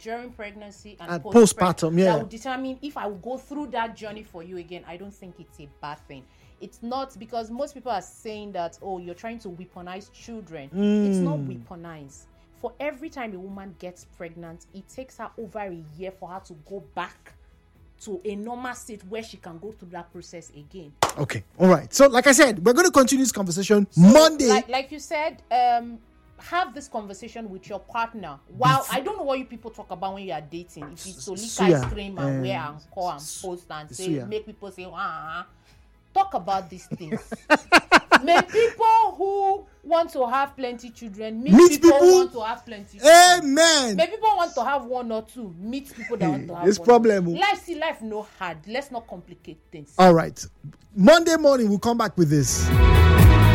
during pregnancy and postpartum, that will determine if I will go through that journey for you again. I don't think it's a bad thing. It's not, because most people are saying that, oh, you're trying to weaponize children. It's not weaponized. For every time a woman gets pregnant, it takes her over a year for her to go back to a normal state where she can go through that process again. Okay, all right. So, like I said, we're going to continue this conversation Monday. Like you said, have this conversation with your partner. Wow, I don't know what you people talk about when you are dating. If it's to lick ice cream and wear and call and post and say, make people say, talk about these things. May people who want to have plenty children meet people who want to have plenty children. Amen. May people want to have one or two meet people that want to have this one. Problem. Life no hard. Let's not complicate things. All right. Monday morning we'll come back with this.